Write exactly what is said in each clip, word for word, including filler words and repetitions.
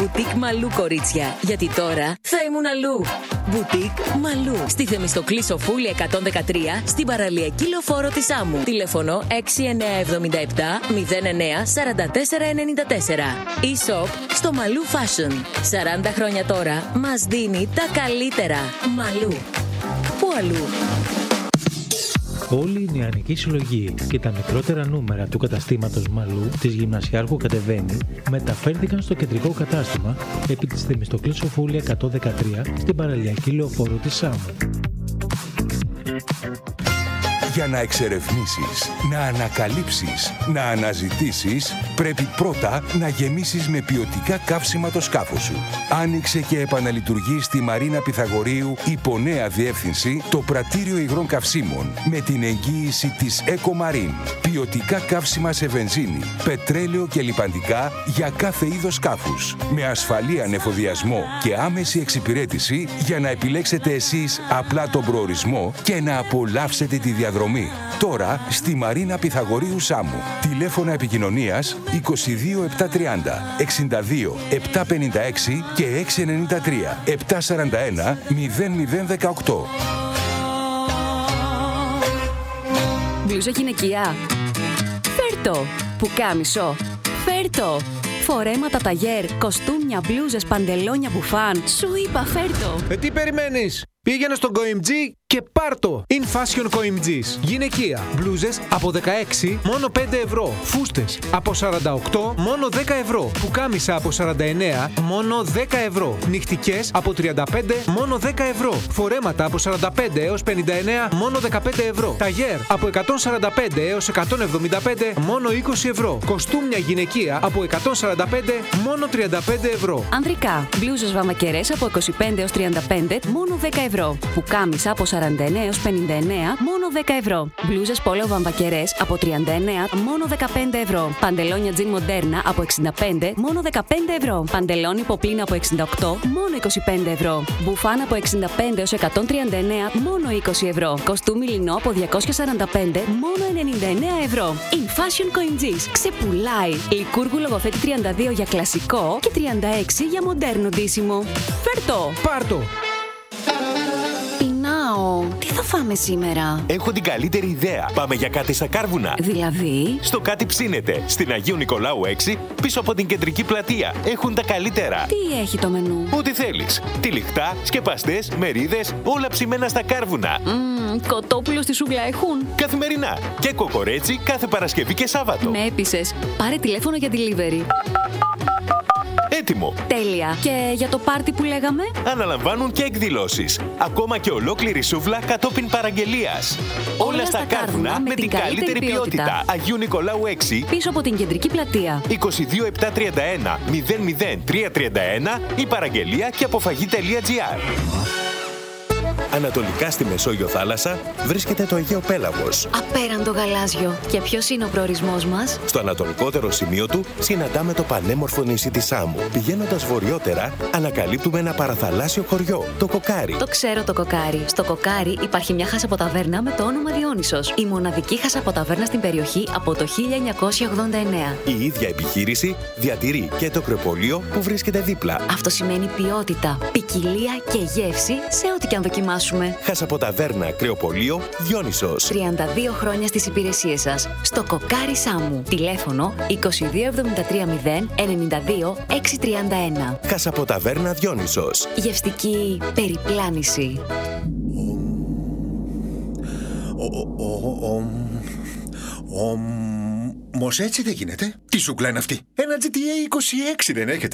Μπουτίκ Μαλού, κορίτσια. Γιατί τώρα θα ήμουν αλλού. Μπουτίκ Μαλού. Στη Θεμιστοκλή Σοφούλη εκατόν δεκατρία, στην παραλιακή λεωφόρο της Άμμου. Τηλέφωνο έξι εννιά επτά επτά μηδέν εννιά τέσσερα τέσσερα εννιά τέσσερα. E-shop στο Μαλού Fashion. σαράντα χρόνια τώρα μας δίνει τα καλύτερα. Μαλού. Πού αλλού? Όλη η νεανική συλλογή και τα μικρότερα νούμερα του καταστήματος Μαλού της Γυμνασιάρχου Κατεβαίνει μεταφέρθηκαν στο κεντρικό κατάστημα επί της Θεμιστοκλής Σοφούλη εκατόν δεκατρία στην παραλιακή λεωφόρο της Άμμου. Για να εξερευνήσεις, να ανακαλύψεις, να αναζητήσεις, πρέπει πρώτα να γεμίσεις με ποιοτικά καύσιμα το σκάφο σου. Άνοιξε και επαναλειτουργεί στη Μαρίνα Πυθαγορείου υπό νέα διεύθυνση το πρατήριο υγρών καυσίμων με την εγγύηση της EcoMarine. Ποιοτικά καύσιμα σε βενζίνη, πετρέλαιο και λιπαντικά για κάθε είδος σκάφους. Με ασφαλή ανεφοδιασμό και άμεση εξυπηρέτηση για να επιλέξετε εσείς απλά τον προορισμό και να απολαύσετε τη διαδρομή. Τώρα στη Μαρίνα Πυθαγορείου Σάμμου. Τηλέφωνα επικοινωνίας είκοσι δύο επτακόσια τριάντα εξήντα δύο επτακόσια πενήντα έξι και έξι εννιά τρία επτακόσια σαράντα ένα μηδέν μηδέν δεκαοκτώ. Μπλούζα γυναικεία. Φέρτο. Πουκάμισο. Φέρτο. Φορέματα ταγέρ, κοστούμια, μπλούζες, παντελόνια, μπουφάν. Σου είπα φέρτο. Ε, τι περιμένεις? Πήγαινε στον Coimg και πάρτο. In Fashion Coimg's. Γυναικεία. Μπλούζες από δεκαέξι μόνο πέντε ευρώ. Φούστες από σαράντα οκτώ μόνο δέκα ευρώ. Πουκάμισα από σαράντα εννέα μόνο δέκα ευρώ. Νυχτικές από τριάντα πέντε μόνο δέκα ευρώ. Φορέματα από σαράντα πέντε έως πενήντα εννέα μόνο δεκαπέντε ευρώ. Ταγέρ από εκατόν σαράντα πέντε έως εκατόν εβδομήντα πέντε μόνο είκοσι ευρώ. Κοστούμια γυναικεία από εκατόν σαράντα πέντε μόνο τριάντα πέντε ευρώ. Ανδρικά. Μπλούζες βαμακερές από είκοσι πέντε έως τριάντα πέντε μόνο δέκα ευρώ. Πουκάμισα από σαράντα εννέα έως πενήντα εννέα μόνο δέκα ευρώ. Μπλούζες πόλο βαμβακερές από τριάντα εννέα μόνο δεκαπέντε ευρώ. Παντελόνια τζιν μοντέρνα από εξήντα πέντε μόνο δεκαπέντε ευρώ. Παντελόνι ποπλίνα από εξήντα οκτώ μόνο είκοσι πέντε ευρώ. Μπουφάν από εξήντα πέντε έως εκατόν τριάντα εννέα μόνο είκοσι ευρώ. Κοστούμι λινό από διακόσια σαράντα πέντε μόνο ενενήντα εννέα ευρώ. In Fashion Coimg's. Ξεπουλάει. Λικούργου λογοθέτη τριάντα δύο για κλασικό και τριάντα έξι για μοντέρνο ντύσιμο. Φέρτο. Πάρτο. Πεινάω. Τι θα φάμε σήμερα? Έχω την καλύτερη ιδέα. Πάμε για κάτι στα Κάρβουνα. Δηλαδή? Στο Κάτι Ψήνεται. Στην Αγίου Νικολάου έξι, πίσω από την κεντρική πλατεία. Έχουν τα καλύτερα. Τι έχει το μενού? Ό,τι θέλεις. Τυλιχτά, σκεπαστές, μερίδες, όλα ψημένα στα Κάρβουνα. Μμμ, κοτόπουλο στη σούγκλα έχουν? Καθημερινά. Και κοκορέτσι κάθε Παρασκευή και Σάββατο. Με έπεισες. Πάρε τηλέφωνο για delivery. Έτοιμο. Τέλεια. Και για το πάρτι που λέγαμε? Αναλαμβάνουν και εκδηλώσεις. Ακόμα και ολόκληρη σούβλα κατόπιν παραγγελίας. Όλα, Όλα στα Κάρβουνα με την καλύτερη ποιότητα. ποιότητα. Αγίου Νικολάου έξι. Πίσω από την κεντρική πλατεία. είκοσι δύο επτακόσια τριάντα ένα μηδέν μηδέν τριακόσια τριάντα ένα ή παραγγελία και αποφαγή.gr. Ανατολικά στη Μεσόγειο θάλασσα βρίσκεται το Αιγαίο Πέλαγος. Απέραντο γαλάζιο. Και ποιος είναι ο προορισμός μας? Στο ανατολικότερο σημείο του συναντάμε το πανέμορφο νησί της Σάμμου. Πηγαίνοντας βορειότερα, ανακαλύπτουμε ένα παραθαλάσσιο χωριό, το Κοκάρι. Το ξέρω το Κοκάρι. Στο Κοκάρι υπάρχει μια χασαποταβέρνα με το όνομα Διόνυσος. Η μοναδική χασαποταβέρνα στην περιοχή από το χίλια εννιακόσια ογδόντα εννέα. Η ίδια επιχείρηση διατηρεί και το κρεοπολείο που βρίσκεται δίπλα. Αυτό σημαίνει ποιότητα, ποικιλία και γεύση σε ό,τι και αν δοκιμάσουμε. Χασαποταβέρνα Κρεοπολείο Διόνυσος. τριάντα δύο χρόνια στις υπηρεσίες σας. Στο Κοκάρι Σάμμου. Τηλέφωνο είκοσι δύο εβδομήντα τρία μηδέν ενενήντα δύο εξακόσια τριάντα ένα. Χασαποταβέρνα Διόνυσος. Γευστική περιπλάνηση. Όμως έτσι δεν γίνεται. Τι σούγκλα είναι αυτή? Ένα τζι τι έι είκοσι έξι δεν έχετε?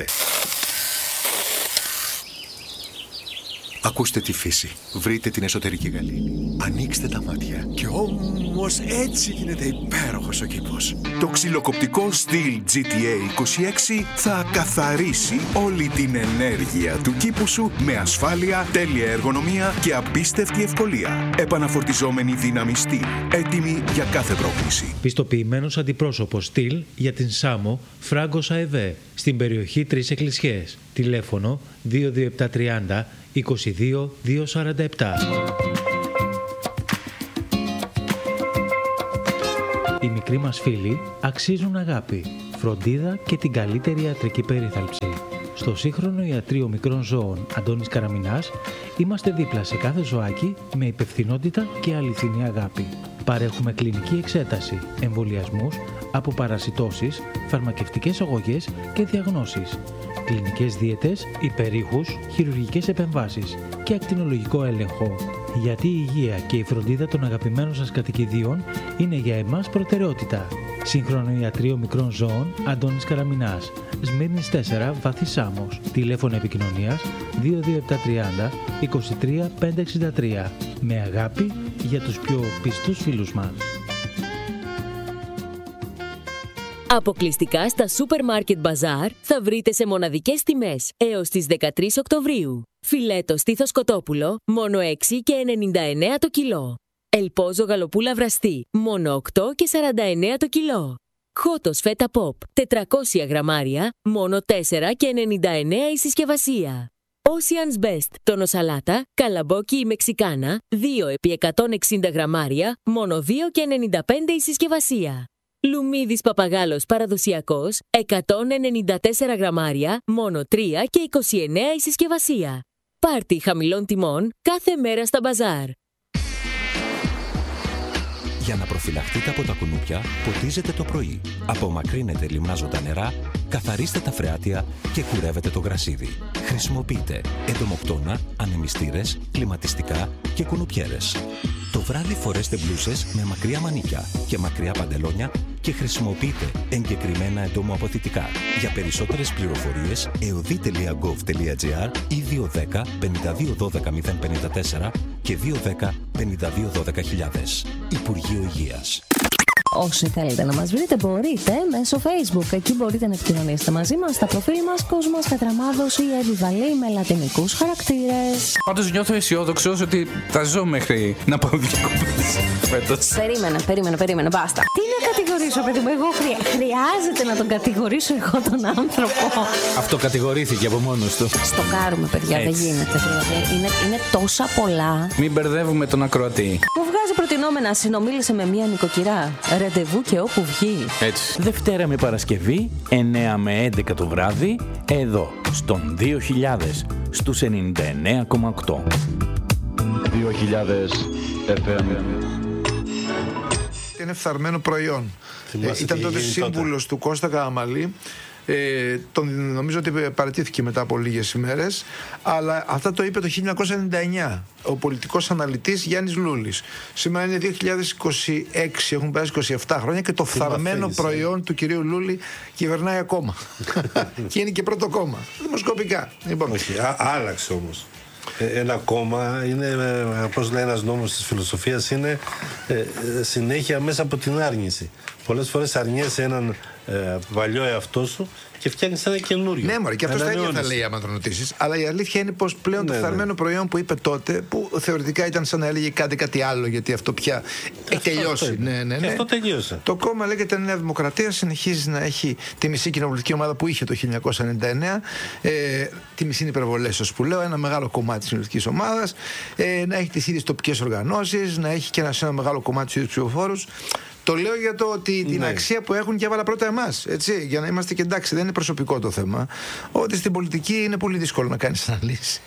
Ακούστε τη φύση. Βρείτε την εσωτερική γαλήνη. Ανοίξτε τα μάτια. Και όμως έτσι γίνεται υπέροχος ο κήπος. Το ξυλοκοπτικό Stihl τζι τι έι είκοσι έξι θα καθαρίσει όλη την ενέργεια του κήπου σου με ασφάλεια, τέλεια εργονομία και απίστευτη ευκολία. Επαναφορτιζόμενη δύναμη Stihl. Έτοιμη για κάθε πρόκληση. Πιστοποιημένος αντιπρόσωπος Stihl για την Σάμμο Φράγκος ΑΕΒ στην περιοχή Τρεις Εκκλησιές. Τηλέφωνο δύο δύο επτά τριάντα είκοσι δύο διακόσια σαράντα επτά. Οι μικροί μας φίλοι αξίζουν αγάπη, φροντίδα και την καλύτερη ιατρική περίθαλψη. Στο σύγχρονο ιατρείο μικρών ζώων Αντώνης Καραμινάς είμαστε δίπλα σε κάθε ζωάκι με υπευθυνότητα και αληθινή αγάπη. Παρέχουμε κλινική εξέταση, εμβολιασμούς, αποπαρασιτώσεις, φαρμακευτικές αγωγές και διαγνώσεις, κλινικές δίαιτες, υπερήχους, χειρουργικές επεμβάσεις και ακτινολογικό έλεγχο. Γιατί η υγεία και η φροντίδα των αγαπημένων σας κατοικιδίων είναι για εμάς προτεραιότητα. Σύγχρονο ιατρείο μικρών ζώων Αντώνης Καραμινάς, Σμύρνης τέσσερα, Βάθη Σάμος. Τηλέφωνο επικοινωνίας δύο δύο επτά τριάντα είκοσι τρία πεντακόσια εξήντα τρία. Με αγάπη για τους πιο πιστούς φίλους μας. Αποκλειστικά στα Supermarket Bazaar θα βρείτε σε μοναδικές τιμές έως τις δεκατρείς Οκτωβρίου. Φιλέτο στήθος κοτόπουλο, μόνο έξι και ενενήντα εννέα το κιλό. Ελπόζο γαλοπούλα βραστή, μόνο οκτώ και σαράντα εννέα το κιλό. Χότος φέτα ποπ, τετρακόσια γραμμάρια, μόνο τέσσερα και ενενήντα εννέα η συσκευασία. Ocean's Best, τόνο σαλάτα, καλαμπόκι ή μεξικάνα, δύο επί εκατόν εξήντα γραμμάρια, μόνο δύο και ενενήντα πέντε η συσκευασία. Λουμίδης παπαγάλος παραδοσιακός, εκατόν ενενήντα τέσσερα γραμμάρια, μόνο τρία και είκοσι εννέα η συσκευασία. Πάρτι χαμηλών τιμών κάθε μέρα στα μπαζάρ. Για να προφυλαχτείτε από τα κουνούπια, ποτίζετε το πρωί. Απομακρύνετε λιμνάζοντα νερά, καθαρίστε τα φρεάτια και κουρεύετε το γρασίδι. Χρησιμοποιείτε εντομοκτώνα, ανεμιστήρες, κλιματιστικά και κουνουπιέρες. Το βράδυ φορέστε μπλούσες με μακριά μανίκια και μακριά παντελόνια και χρησιμοποιείτε εγκεκριμένα εντομοαποθητικά. Για περισσότερες πληροφορίες, εωδή τελεία γκοβ τελεία τζι άρ ή δύο ένα μηδέν πέντε δύο ένα δύο μηδέν πέντε τέσσερα και δύο ένα μηδέν πέντε δύο ένα μηδέν χιλιάδες. Υπουργείο Υγείας. Όσοι θέλετε να μας βρείτε, μπορείτε μέσω Facebook. Εκεί μπορείτε να επικοινωνήσετε μαζί μας στα προφίλ μας Κόσμος Πετραμάδος ή Εβιβαλή με λατινικούς χαρακτήρες. Πάντως νιώθω αισιόδοξος ότι θα ζω μέχρι να πάω διακοπές φέτος. Περίμενε, περίμενε, περίμενε, μπάστα. Τι να κατηγορήσω, παιδί μου, εγώ χρεια... χρειάζεται να τον κατηγορήσω εγώ τον άνθρωπο. Αυτό κατηγορήθηκε από μόνος του. Στο κάρουμε, παιδιά, έτσι. Δεν γίνεται. Δηλαδή. Είναι, είναι τόσα πολλά. Μην μπερδεύουμε τον ακροατή. Μου βγάζει προτινόμενα, συνομίλησε με μία νοικοκυρά. Ραντεβού και όπου βγει. Έτσι. Δευτέρα με Παρασκευή, εννέα με έντεκα το βράδυ, εδώ, στον δύο χιλιάδες, στους ενενήντα εννέα κόμμα οκτώ. δύο χιλιάδες εφ εμ. Είναι φθαρμένο προϊόν. Ε, ήταν τότε σύμβουλος του Κώστα Καραμαλή. Ε, τον, νομίζω ότι παραιτήθηκε μετά από λίγες ημέρες, αλλά αυτά το είπε το χίλια εννιακόσια ενενήντα εννιά ο πολιτικός αναλυτής Γιάννης Λούλης. Σήμερα είναι δύο χιλιάδες είκοσι έξι, έχουν περάσει είκοσι επτά χρόνια και το φθαρμένο προϊόν του κυρίου Λούλη κυβερνάει ακόμα. Και είναι και πρώτο κόμμα δημοσκοπικά. Λοιπόν. Όχι, α, άλλαξε όμως. Ένα κόμμα είναι, πώς λέει ένας νόμος της φιλοσοφίας, είναι ε, συνέχεια μέσα από την άρνηση. Πολλές φορές αρνιέσαι έναν ε, παλιό εαυτό σου και φτιάχνεις ένα καινούριο. Ναι, μωρέ, και αυτό τα ίδια θα λέει άμα τον ρωτήσεις. Αλλά η αλήθεια είναι πως πλέον ναι, το φθαρμένο ναι. προϊόν που είπε τότε, που θεωρητικά ήταν σαν να έλεγε κάτι, κάτι άλλο, γιατί αυτό πια έχει τελειώσει. Ναι, ναι, ναι. Και αυτό τελείωσε. Το κόμμα λέγεται Νέα Δημοκρατία, συνεχίζει να έχει τη μισή κοινοβουλευτική ομάδα που είχε το χίλια εννιακόσια ενενήντα εννέα. Ε, τη μισή είναι υπερβολές, ως που λέω, ένα μεγάλο κομμάτι της κοινοβουλευτικής ομάδας. Ε, να έχει τις ίδιες τοπικές οργανώσεις, να έχει και ένα, ένα μεγάλο κομμάτι τους ίδιους ψηφοφόρους. Το λέω για το ότι την ναι. αξία που έχουν και έβαλα πρώτα εμάς. Έτσι, για να είμαστε και εντάξει, δεν είναι προσωπικό το θέμα. Ότι στην πολιτική είναι πολύ δύσκολο να κάνεις αναλύσεις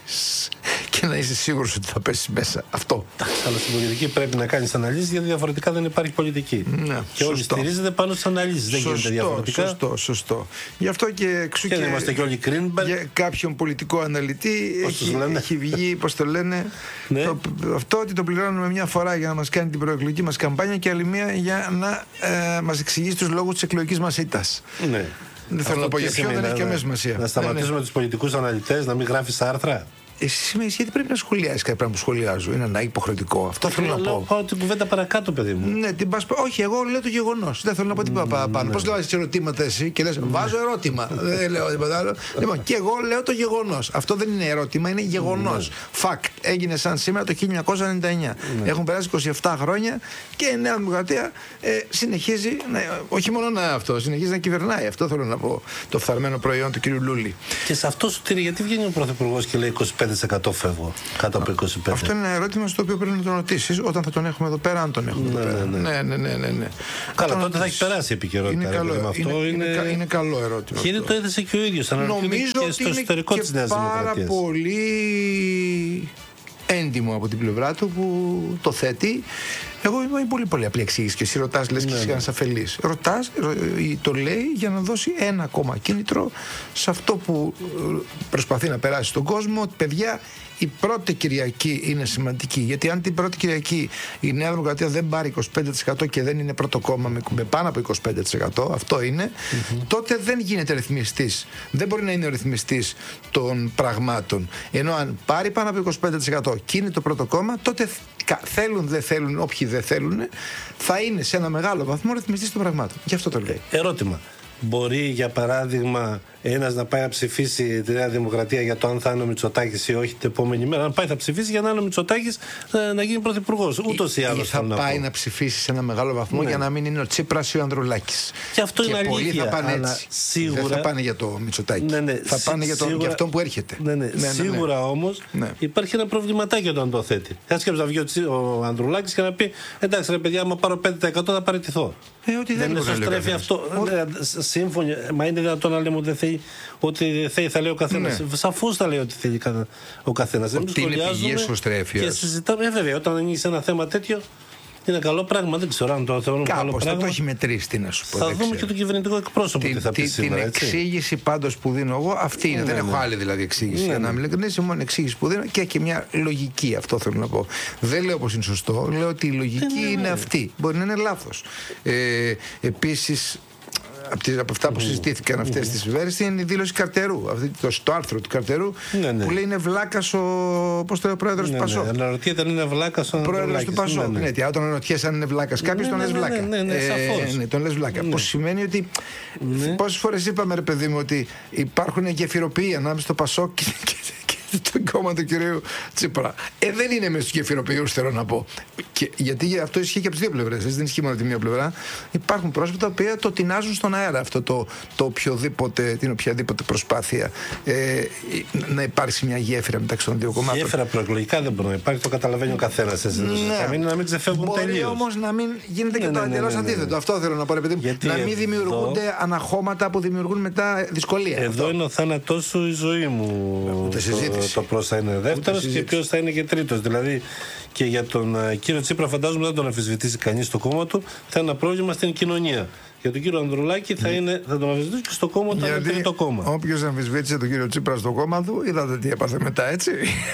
και να είσαι σίγουρος ότι θα πέσεις μέσα. Αυτό. Αλλά στην πολιτική πρέπει να κάνεις αναλύσεις, γιατί διαφορετικά δεν υπάρχει πολιτική. Ναι, και όλοι στηρίζεται πάνω στις αναλύσεις. Δεν γίνεται διαφορετικά. Σωστό, σωστό. Γι' αυτό και εξού και, και είμαστε και όλοι Greenberg. Για κάποιον πολιτικό αναλυτή έχει, έχει βγει, πώς το λένε, ναι. το, αυτό ότι το πληρώνουμε μια φορά για να μας κάνει την προεκλογική μας καμπάνια και άλλη μία για να ε, μας εξηγήσει τους λόγους της εκλογικής μας ήττας. Ναι. Δεν θέλω να πω για ποιο, δεν έχει καμία σημασία. Να σταματήσουμε ναι, ναι. τους πολιτικούς αναλυτές, να μην γράφεις άρθρα. Εσύ με γιατί πρέπει να σχολιάσεις κάτι πράγμα που σχολιάζω. Είναι ένα υποχρεωτικό. Αυτό θέλω να πω. Πάω την κουβέντα παρακάτω, παιδί μου. Ναι, την πας... Όχι, εγώ λέω το γεγονός. Δεν θέλω να πω τίποτα παραπάνω. Ναι. Πώς λέω έτσι ερωτήματα εσύ και λες βάζω ερώτημα. Δεν λέω τίποτα άλλο. Λοιπόν, και εγώ λέω το γεγονός. Αυτό δεν είναι ερώτημα, είναι γεγονός. Fact. Έγινε σαν σήμερα το χίλια εννιακόσια ενενήντα εννιά. Ναι. Έχουν περάσει είκοσι επτά χρόνια και η Νέα Δημοκρατία ε, συνεχίζει. Να, όχι μόνο να αυτό, συνεχίζει να κυβερνάει. Αυτό θέλω να πω. Το φθαρμένο προϊόν του κ. Λούλη. Και σε αυτό σου τήρει, γιατί βγαίνει ο Πρωθυπουργός και λέει είκοσι πέντε τοις εκατό φεύγω κάτω από είκοσι πέντε. Αυτό είναι ένα ερώτημα στο οποίο πρέπει να τον ρωτήσεις όταν θα τον έχουμε εδώ πέρα, αν τον έχουμε ναι, εδώ πέρα. Ναι, ναι, ναι, ναι, ναι, ναι. Καλά, τότε θα έχει περάσει η επικαιρότητα. Είναι καλό, αυτό είναι, είναι, είναι, είναι καλό ερώτημα. Και είναι το έθεσε και ο ίδιος. Νομίζω και στο εσωτερικό της Νέας Δημοκρατίας. Πάρα πολύ έντιμο από την πλευρά του που το θέτει. Εγώ είμαι πολύ πολύ απλή εξήγηση και εσύ ρωτάς, λες και είσαι ένας αφελής. Ρωτάς, το λέει για να δώσει ένα ακόμα κίνητρο σε αυτό που προσπαθεί να περάσει στον κόσμο, ότι παιδιά, η πρώτη Κυριακή είναι σημαντική. Γιατί αν την πρώτη Κυριακή η Νέα Δημοκρατία δεν πάρει είκοσι πέντε τοις εκατό και δεν είναι πρώτο κόμμα με, με πάνω από είκοσι πέντε τοις εκατό, αυτό είναι, mm-hmm. τότε δεν γίνεται ρυθμιστής. Δεν μπορεί να είναι ο ρυθμιστής των πραγμάτων. Ενώ αν πάρει πάνω από είκοσι πέντε τοις εκατό και είναι το πρώτο κόμμα, τότε θέλουν, δεν θέλουν, όποιοι δεν θέλουν, θα είναι σε ένα μεγάλο βαθμό ρυθμιστής των πραγμάτων. Γι' αυτό το λέει. Ερώτημα. Μπορεί, για παράδειγμα, ένας να πάει να ψηφίσει τη Νέα Δημοκρατία για το αν θα είναι ο Μητσοτάκης ή όχι την επόμενη μέρα. Αν πάει θα ψηφίσει για να είναι ο Μητσοτάκης να γίνει πρωθυπουργός. Ούτως ή άλλως. Θα πάει να, να ψηφίσει σε ένα μεγάλο βαθμό, ναι, για να μην είναι ο Τσίπρας ή ο Ανδρουλάκης. Και αυτό και είναι πολλοί αλήθεια. Θα πάνε αλλά έτσι. σίγουρα... Δεν θα πάνε για το Μητσοτάκη. Ναι, ναι, θα πάνε για, το, σίγουρα... για αυτόν που έρχεται. Ναι, ναι. Ναι, σίγουρα ναι, ναι. Όμως ναι, υπάρχει ένα προβληματάκι όταν το θέτει. Έτσι να βγει ο Ανδρουλάκης και να πει: εντάξει, ρε παιδιά, άμα πάρω πέντε τοις εκατό θα παραιτηθώ. Ε, ότι δεν είναι σωστρέφει αυτό. Σύμφωνοι. Μα είναι δυνατόν να λέμε ότι δεν θέλει, ότι θέλει, θα λέει ο καθένας. Ναι. Σαφώς θα λέει ότι θέλει ο καθένας. Ότι είναι πηγή εσωστρέφειας. Και συζητάμε, ε, βέβαια, όταν ανοίγει ένα θέμα τέτοιο, είναι καλό πράγμα. Δεν ξέρω αν το θεωρούμε καλό πράγμα. Κάπως θα το έχει μετρήσει, τι να σου πω. Θα δούμε ξέρω. Και το κυβερνητικό εκπρόσωπο τι, τι θα πει την σήμερα. Την έτσι. εξήγηση πάντως που δίνω εγώ, αυτή είναι. Ναι, δεν ναι, έχω άλλη δηλαδή εξήγηση. Ναι, ναι. Να μην ειλικρινής, η μόνη εξήγηση που δίνω και, και μια λογική. Αυτό θέλω να πω. Δεν λέω πως είναι σωστό. Λέω ότι η λογική ναι, ναι, είναι αυτή. Μπορεί να είναι λάθος. Ε, επίσης, από αυτά που συζητήθηκαν αυτές τις ημέρες είναι η δήλωση Καρτερού. Αυτή, το, το άρθρο του Καρτερού ναι, ναι, που λέει είναι βλάκας ο, πώς το λέει, ο πρόεδρος ναι, του Πασόκ. Ναι, αναρωτιέται αν είναι βλάκας ο πρόεδρος του Πασόκ. Ναι, ναι. Ναι, όταν αναρωτιέσαι αν είναι βλάκας κάποιος, ναι, τον λες βλάκα. Ναι, ναι, ναι, ε, ναι, τον λες βλάκα. Ναι. Πώς σημαίνει ότι. Ναι. Πόσες φορές είπαμε, ρε παιδί μου, ότι υπάρχουν γεφυροποιοί ανάμεσα στο Πασόκ και, και, και το κόμμα του κυρίου Τσίπρα. Ε, δεν είναι μέσα στους γεφυροποιούς, θέλω να πω. Και, γιατί αυτό ισχύει και από τις δύο πλευρές. Δεν ισχύει μόνο από τη μία πλευρά. Υπάρχουν πρόσωπα τα οποία το τεινάζουν στον αέρα αυτό το, το οποιοδήποτε, την οποιαδήποτε προσπάθεια ε, να υπάρξει μια γέφυρα μεταξύ των δύο κομμάτων. Γέφυρα προεκλογικά δεν μπορεί να υπάρχει, το καταλαβαίνει ο καθένας. Ναι. Θα μείνει να μην ξεφεύγουν τελείως. Μπορεί όμως να μην γίνεται ναι, και ναι, το εντελώς ναι, ναι, ναι, αντίθετο. Αυτό θέλω να πω, ρε παιδί μου. Να μην δημιουργούνται εδώ... αναχώματα που δημιουργούν μετά δυσκολία. Εδώ αυτό. Είναι ο θάνατός σου, η ζωή μου. Ούτε συζήτηση. Το ποιος θα είναι δεύτερος και ποιος θα είναι και τρίτος. Δηλαδή και για τον κύριο Τσίπρα, φαντάζομαι δεν τον αμφισβητήσει κανείς στο κόμμα του. Θα είναι ένα πρόβλημα στην κοινωνία. Για τον κύριο Ανδρουλάκη θα, είναι, θα τον αμφισβητήσει και στο κόμμα του, είναι τρίτο κόμμα. Όποιος αμφισβήτησε τον κύριο Τσίπρα στο κόμμα του, είδατε τι έπαθε μετά, έτσι.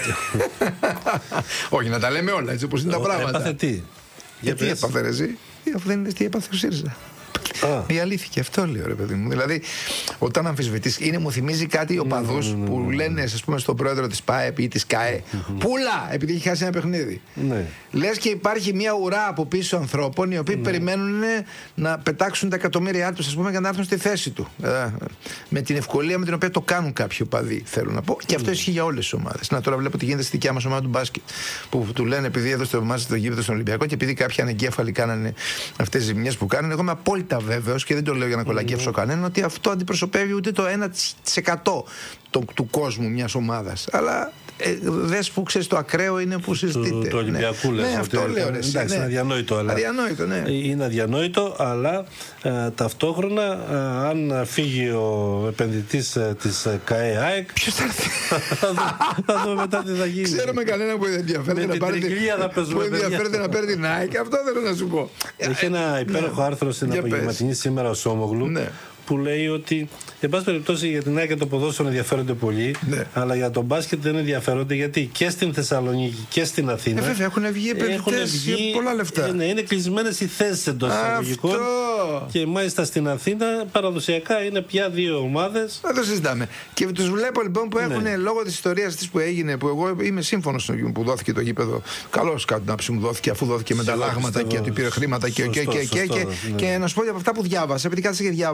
Όχι, να τα λέμε όλα έτσι όπως είναι τα πράγματα. Έπαθε τι. Γιατί έπαθε ρε εσύ, αφού δεν είναι τι έπαθε ο ΣΥΡΙΖΑ. Η αλήθεια, και αυτό λέω, ρε παιδί μου. Δηλαδή, όταν αμφισβητείς, είναι, μου θυμίζει κάτι οπαδούς mm-hmm. που λένε, ας πούμε, στον πρόεδρο της ΠΑΕΠ ή της ΚΑΕ, mm-hmm. πουλά, επειδή έχει χάσει ένα παιχνίδι. Mm-hmm. Λες και υπάρχει μια ουρά από πίσω ανθρώπων οι οποίοι mm-hmm. περιμένουν να πετάξουν τα εκατομμύρια τους, ας πούμε, για να έρθουν στη θέση του. Ε, με την ευκολία με την οποία το κάνουν κάποιοι οπαδοί, θέλω να πω. Και αυτό mm-hmm. ισχύει για όλες τις ομάδες. Να τώρα βλέπω τι γίνεται στη δικιά μας ομάδα του μπάσκετ. Που του λένε, επειδή έδωσε το γήπεδο στον Ολυμπιακό και επειδή κάποιοι ανεγκέφαλοι κάνανε αυτές τις ζημιές που κάνουν, εγώ είμαι απόλυτα βέβαιος και δεν το λέω για να κολακεύσω mm. κανέναν ότι αυτό αντιπροσωπεύει ούτε το ένα τοις εκατό του, του κόσμου μιας ομάδας. Αλλά ε, δες που ξέρεις το ακραίο είναι που συζητείτε. Του, του Ολυμπιακού ναι. λες. Ναι, αυτό λέω. Ρε, εντάξει, ναι. είναι αδιανόητο. Αλλά αδιανόητο, ναι. Είναι αδιανόητο, αλλά ε, ταυτόχρονα ε, αν φύγει ο επενδυτής ε, της ΚΑΕ ΑΕΚ. Ποιος θα έρθει. Θα δούμε μετά τι θα γίνει. Ξέρουμε κανένα που ενδιαφέρεται να πάρει να παίρνει την ΑΕΚ. Αυτό θέλω να σου πω. Έχει ένα υπέροχο άρθρο στην Απογευματινή σήμερα ο Σόμογλου. Που λέει ότι, εν πάση περιπτώσει, για την ΑΕΚ και το ποδόσφαιρο ενδιαφέρονται πολύ, ναι. αλλά για τον μπάσκετ δεν ενδιαφέρονται, γιατί και στην Θεσσαλονίκη και στην Αθήνα. Ε, βέβαια, έχουν βγει επενδυτές για πολλά λεφτά. Ναι, είναι κλεισμένες οι θέσεις εντός εισαγωγικών. Και μάλιστα στην Αθήνα παραδοσιακά είναι πια δύο ομάδες. Δεν το συζητάμε. Και τους βλέπω λοιπόν που έχουν ναι. λόγω της ιστορίας της που έγινε, που εγώ είμαι σύμφωνος που δόθηκε το γήπεδο. Καλώς κατά την άποψη μου δόθηκε, αφού δόθηκε μεταλλάγματα και ότι πήρε χρήματα και να σου πω για αυτά που διάβασα, επειδή κάθισα και διάβασα, δεν μπορούσα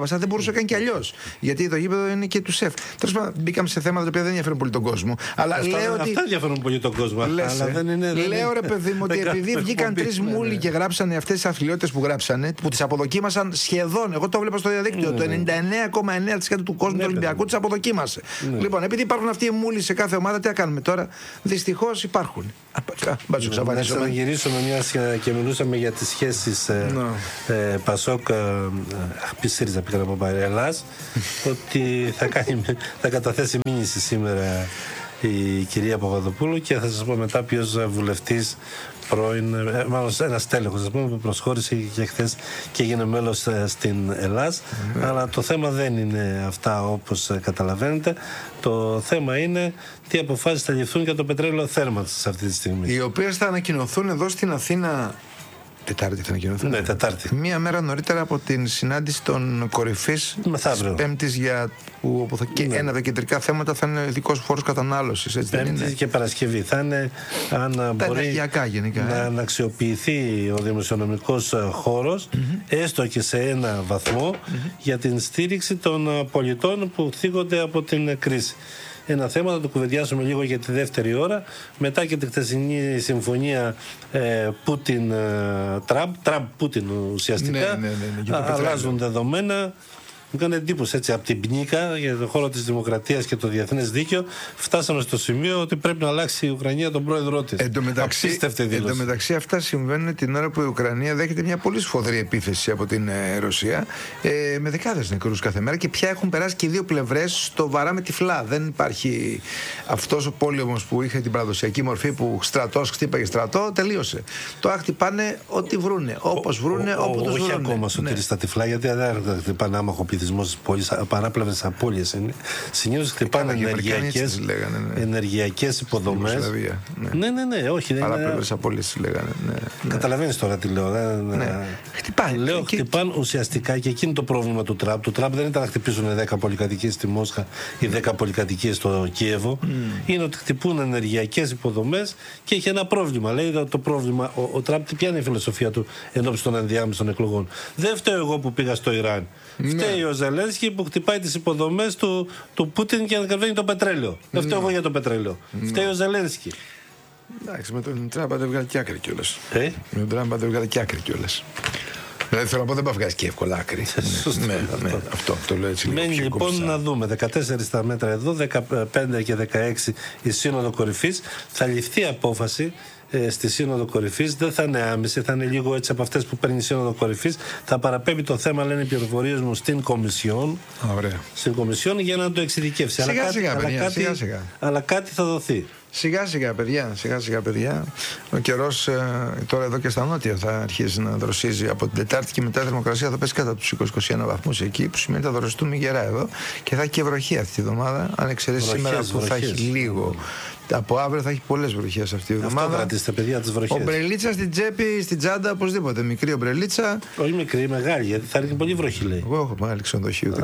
μπορούσε να κάνει και αλλιώς. Γιατί το γήπεδο είναι και του σεφ. Τέλος πάντων, μπήκαμε σε θέματα τα οποία δεν ενδιαφέρουν πολύ τον κόσμο. Αλλά αυτά, λέω αυτά ότι... ενδιαφέρουν πολύ τον κόσμο. Λες, αλλά δεν είναι, δεν λέω είναι... ρε παιδί μου ότι επειδή βγήκαν τρεις μούλοι και γράψανε αυτές τις αθλειότητες που γράψανε, που τις αποδοκίμασαν σχεδόν. Εγώ το βλέπω στο διαδίκτυο. Το ενενήντα εννέα κόμμα εννέα τοις εκατό του κόσμου του Ολυμπιακού τις αποδοκίμασε. Λοιπόν, επειδή υπάρχουν αυτοί οι μούλοι σε κάθε ομάδα, τι να κάνουμε τώρα. Δυστυχώς υπάρχουν. Να ξαναγυρίσουμε μια και μιλούσαμε για τις σχέσεις Πασόκ Πισίριζα πήγα να πω Ελλάς, ότι θα, κάνει, θα καταθέσει μήνυση σήμερα η κυρία Παπαδοπούλου και θα σας πω μετά ποιος βουλευτής πρώην, μάλλον ένας τέλεχος ας πούμε, που προσχώρησε και χθες και έγινε μέλος στην Ελλάς. Mm. Αλλά το θέμα δεν είναι αυτά όπως καταλαβαίνετε. Το θέμα είναι τι αποφάσεις θα ληφθούν για το πετρέλαιο θέρμανσης αυτή τη στιγμή. Οι οποίες θα ανακοινωθούν εδώ στην Αθήνα. Τετάρτη θα ανακοινωθούν. Ναι, Τετάρτη. Μία μέρα νωρίτερα από την συνάντηση των κορυφής της Πέμπτης, για που, όπου θα, και ναι. ένα από τα κεντρικά θέματα θα είναι ο ειδικός φόρος κατανάλωσης. Έτσι Πέμπτη δεν είναι. Και Παρασκευή θα είναι αν τα μπορεί γενικά, να, ε. να αξιοποιηθεί ο δημοσιονομικός χώρος mm-hmm. έστω και σε ένα βαθμό mm-hmm. για την στήριξη των πολιτών που θίγονται από την κρίση. Ένα θέμα θα το κουβεντιάσουμε λίγο για τη δεύτερη ώρα. Μετά και τη χθεσινή συμφωνία ε, Πούτιν-Τραμπ, Τραμπ-Πούτιν ουσιαστικά, ναι, ναι, ναι, ναι, αλλάζουν δεδομένα. Μου κάνει εντύπωση έτσι από την πνίκα για τον χώρο της δημοκρατίας και το διεθνές δίκαιο. Φτάσαμε στο σημείο ότι πρέπει να αλλάξει η Ουκρανία τον πρόεδρό της. Εν τω μεταξύ, εν τω μεταξύ αυτά συμβαίνουν την ώρα που η Ουκρανία δέχεται μια πολύ σφοδρή επίθεση από την ε, Ρωσία ε, με δεκάδες νεκρούς κάθε μέρα και πια έχουν περάσει και οι δύο πλευρές στο βαρά με τυφλά. Δεν υπάρχει αυτός ο πόλεμος που είχε την παραδοσιακή μορφή που στρατός χτύπαγε στρατό, τελείωσε. Τώρα χτυπάνε ό,τι βρούνε, όπως βρούνε, όπου τους βρούνε. Όχι ακόμα Σωτήρη στα τυφλά, γιατί δεν χτυπάνε άμαχο πληθυσμός, παράπλευρες απώλειες είναι. Συνήθως χτυπάνε ενεργειακές, ναι. ενεργειακές υποδομές. Ναι, ναι, ναι, όχι. Παράπλευρες απώλειες λέγανε. Ναι, ναι. Καταλαβαίνεις τώρα τι λέω. Ναι. Ναι. Χτυπάνε. Λέω και... χτυπάνε ουσιαστικά και εκείνο το πρόβλημα του Τραμπ. Του Τραμπ δεν ήταν να χτυπήσουν δέκα πολυκατοικίες στη Μόσχα ή δέκα πολυκατοικίες στο Κίεβο. Mm. Είναι ότι χτυπούν ενεργειακές υποδομές και έχει ένα πρόβλημα. Λέει το πρόβλημα, ο, ο Τραμπ τι πιάνει η φιλοσοφία του ενώπιση των ενδιάμεσων εκλογών. Δεν φταίω εγώ που πήγα στο Ιράν. Ναι. Φταίει ο Ζελένσκι που χτυπάει τις υποδομές του, του Πούτιν και ανακατεβαίνει το πετρέλαιο. Δεν φταίω εγώ για το πετρέλαιο. Ναι. Φταίει ο Ζελένσκι. Εντάξει, με τον Τραμπ δεν βγάλει και άκρη κιόλας. Ε? Με τον Τραμπ δεν βγάλει και άκρη κιόλας. Δηλαδή θέλω να πω δεν πάει βγάζει και εύκολα άκρη. Ναι, ναι, αυτό το λέω έτσι λίγο. Μένει λοιπόν να δούμε δεκατέσσερα τα μέτρα εδώ, δεκαπέντε και δεκαέξι η Σύνοδο Κορυφής. Θα ληφθεί απόφαση ε, στη Σύνοδο Κορυφής. Δεν θα είναι άμεση, θα είναι λίγο έτσι από αυτές που παίρνει η Σύνοδο Κορυφής. Θα παραπέμπει το θέμα, λένε οι πληροφορίες μου, στην Κομισιόν. Ωραία. Στην Κομισιόν για να το εξειδικεύσει. Σιγά, αλλά, σιγά, κάτι, παιδιά, αλλά, σιγά, κάτι, σιγά. αλλά κάτι θα δοθεί. Σιγά σιγά παιδιά, σιγά σιγά παιδιά. Ο καιρός ε, τώρα εδώ και στα νότια θα αρχίσει να δροσίζει από την Τετάρτη και μετά η θερμοκρασία θα πέσει κάτω από τους είκοσι με είκοσι ένα βαθμούς εκεί, που σημαίνει θα δροσιστούμε γερά εδώ και θα έχει και βροχή αυτή τη εβδομάδα. Αν εξαιρέσει σήμερα που βροχές. Θα έχει λίγο. Από αύριο θα έχει πολλές βροχές αυτή τη εβδομάδα. Αυτό κρατήστε, παιδιά, τις βροχές. Ομπρελίτσα στην τσέπη, στην τσάντα, οπωσδήποτε. Μικρή ομπρελίτσα. Όχι μικρή, μεγάλη, γιατί θα ρίχνει πολύ βροχή, λέει. Εγώ έχω μεγάλη ξενοδοχείο.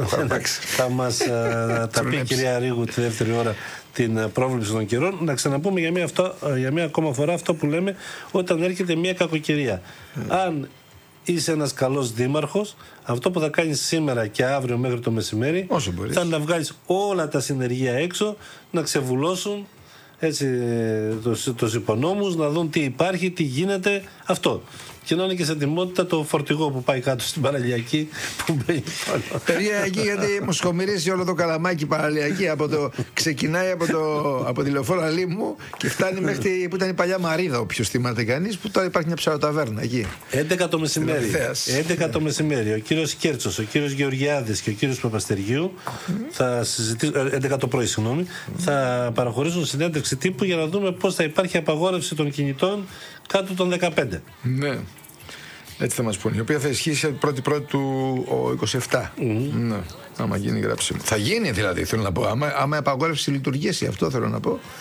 Θα μας τα πει η κυρία Ρίγου τη δεύτερη ώρα την πρόβλεψη των καιρών. Να ξαναπούμε για μία, αυτό, για μία ακόμα φορά αυτό που λέμε όταν έρχεται μία κακοκαιρία. Mm. Αν είσαι ένας καλός δήμαρχος, αυτό που θα κάνεις σήμερα και αύριο μέχρι το μεσημέρι θα είναι να βγάλεις όλα τα συνεργεία έξω, να ξεβουλώσουν έτσι τους, τους υπονόμους, να δουν τι υπάρχει, τι γίνεται, αυτό. Και να είναι και σε ετοιμότητα το φορτηγό που πάει κάτω στην παραλιακή που μπαίνει πάνω. Παιδιά, εκεί γιατί μου σκομυρίσει όλο το καλαμάκι παραλιακή. Από το, ξεκινάει από, το, από τη λεωφόρο Αλήμου και φτάνει μέχρι που ήταν η παλιά Μαρίδα, όποιος θυμάται κανείς, που τώρα υπάρχει μια ψαροταβέρνα εκεί. έντεκα το μεσημέρι. έντεκα το μεσημέρι. Ο κύριος Κέρτσος, ο κύριος Γεωργιάδης και ο κύριος Παπαστεργίου θα συζητήσουν, έντεκα το πρωί, συγγνώμη, θα παραχωρήσουν συνέντευξη τύπου για να δούμε πώς θα υπάρχει απαγόρευση των κινητών κάτω των δεκαπέντε. Ναι. Έτσι θα μας πούνε. Η οποία θα ισχύσει πρώτη πρώτη του είκοσι επτά. Mm. Ναι. Άμα γίνει γράψιμο. Θα γίνει δηλαδή, θέλω να πω. Άμα, άμα απαγόρευση λειτουργήσει, αυτό θέλω να πω.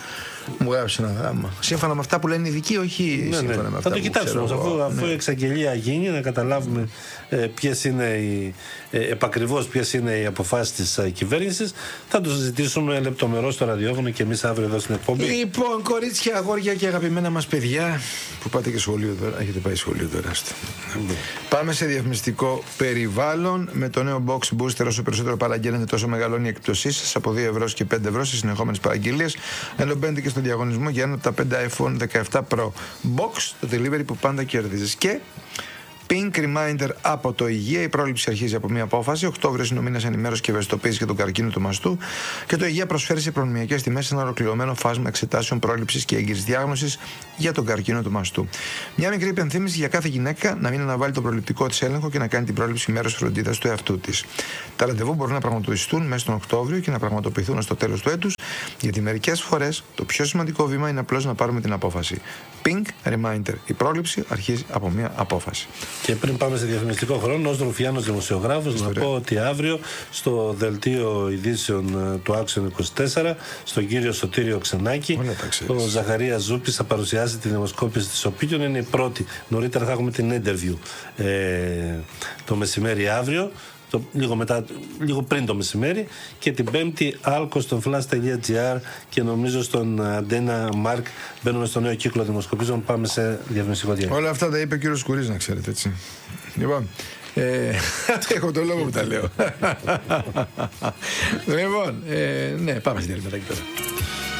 Μου γράψει ένα γράμμα. Σύμφωνα με αυτά που λένε οι ειδικοί, όχι ναι, σύμφωνα ναι. με αυτά. Θα το που κοιτάξουμε ξέρω, αφού, αφού ναι. η εξαγγελία γίνει, να καταλάβουμε ε, ποιες είναι οι, ε, επακριβώς ποιες είναι οι αποφάσεις της ε, κυβέρνησης. Θα το συζητήσουμε λεπτομερώς στο ραδιόφωνο και εμείς αύριο εδώ στην εκπομπή. Λοιπόν, κορίτσια, αγόρια και αγαπημένα μας παιδιά που πάτε και σχολείο τώρα, έχετε πάει σχολείο τώρα. Mm. Πάμε σε διαφημιστικό περιβάλλον. Με το νέο Box Booster, όσο περισσότερο παραγγέλνετε, τόσο μεγαλώνει η εκπτωσή σας από δύο ευρώ και πέντε ευρώ στις συνεχόμενες παραγγελίες. Ενώ μπαίνετε και στο διαγωνισμό για ένα από τα πέντε iPhone δεκαεπτά Pro Box, το delivery που πάντα κερδίζεις. Και Pink Reminder από το Υγεία. Η πρόληψη αρχίζει από μια απόφαση. Οκτώβριος είναι ο μήνας ενημέρωσης και ευαισθητοποίησης για τον καρκίνο του μαστού. Και το Υγεία προσφέρει σε προνομιακές τιμές ένα ολοκληρωμένο φάσμα εξετάσεων πρόληψης και έγκυρης διάγνωσης για τον καρκίνο του μαστού. Μια μικρή υπενθύμηση για κάθε γυναίκα να μην αναβάλει τον προληπτικό της έλεγχο και να κάνει την πρόληψη μέρος φροντίδας του εαυτού της. Τα ραντεβού μπορούν να πραγματοποιηθούν μέσα στον Οκτώβριο και να πραγματοποιηθούν στο τέλος του έτους, γιατί μερικές φορές το πιο σημαντικό βήμα είναι απλώς να πάρουμε την απόφαση. Pink Reminder. Η πρόληψη αρχίζει από μια απόφαση. Και πριν πάμε σε διαφημιστικό χρόνο, ως Ρουφιάνος δημοσιογράφος, να πω ότι αύριο στο δελτίο ειδήσεων του Action είκοσι τέσσερα, στον κύριο Σωτήριο Ξενάκη, ο Ζαχαρίας Ζούπης θα παρουσιάσει τη δημοσκόπηση της Opinion. Είναι η πρώτη. Νωρίτερα θα έχουμε την interview ε, το μεσημέρι αύριο. Το, λίγο, μετά, λίγο πριν το μεσημέρι, και την Πέμπτη Άλκο στον flash.gr και νομίζω στον Αντένα Μάρκ. Μπαίνουμε στο νέο κύκλο δημοσκοπήσεων. Πάμε σε διαφημιστικό διάλειμμα. Όλα αυτά τα είπε ο κύριος Σκουρής, να ξέρετε, έτσι. Λοιπόν, ε, έχω το λόγο που τα λέω. Λοιπόν, ε, ναι, πάμε στη διαλυματάκι τώρα.